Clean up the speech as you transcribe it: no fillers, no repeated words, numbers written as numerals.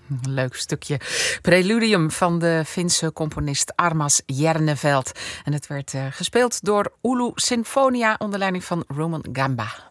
Een leuk stukje preludium van de Finse componist Armas Järneveld. En het werd gespeeld door Oulu Sinfonia onder leiding van Roman Gamba.